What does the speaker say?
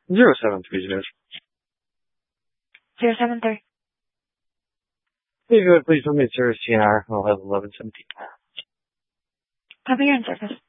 0730. 073. If you would please permit service TNR, I'll have 1117. Copy your in service.